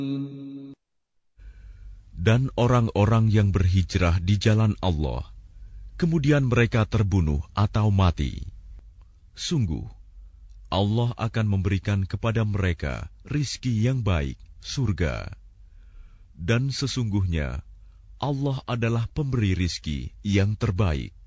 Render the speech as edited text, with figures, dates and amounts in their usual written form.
Dan orang-orang yang berhijrah di jalan Allah, kemudian mereka terbunuh atau mati, sungguh Allah akan memberikan kepada mereka rizki yang baik, surga. Dan sesungguhnya Allah adalah pemberi rizki yang terbaik.